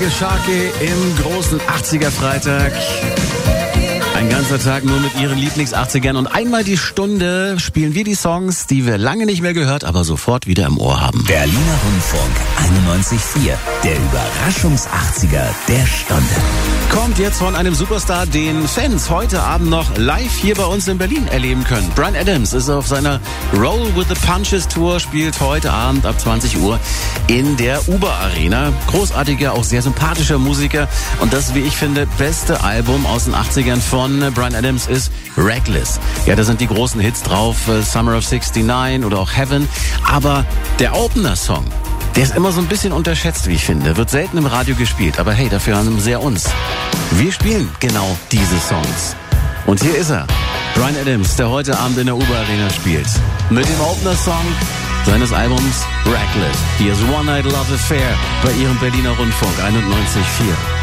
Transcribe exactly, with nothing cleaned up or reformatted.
Sharky Sharky im großen achtziger-Freitag. Ein ganzer Tag nur mit ihren Lieblings-achtzigern und einmal die Stunde spielen wir die Songs, die wir lange nicht mehr gehört, aber sofort wieder im Ohr haben. Berliner Rundfunk einundneunzig Komma vier, der Überraschungs-achtziger der Stunde. Kommt jetzt von einem Superstar, den Fans heute Abend noch live hier bei uns in Berlin erleben können. Bryan Adams ist auf seiner Roll with the Punches Tour, spielt heute Abend ab zwanzig Uhr in der Uber Arena. Großartiger, auch sehr sympathischer Musiker und das, wie ich finde, beste Album aus den achtzigern von Bryan Adams ist Reckless. Ja, da sind die großen Hits drauf, Summer of sixty-nine oder auch Heaven, aber der Opener-Song, der ist immer so ein bisschen unterschätzt, wie ich finde. Wird selten im Radio gespielt, aber hey, dafür haben sie ja uns. Wir spielen genau diese Songs. Und hier ist er, Bryan Adams, der heute Abend in der Uber Arena spielt. Mit dem Opener-Song seines Albums Reckless. Hier ist One Night Love Affair bei Ihrem Berliner Rundfunk einundneunzig Komma vier.